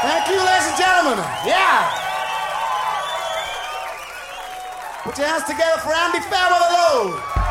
Thank you, ladies and gentlemen. Yeah. Put your hands together for Andy Fairweather Lowe.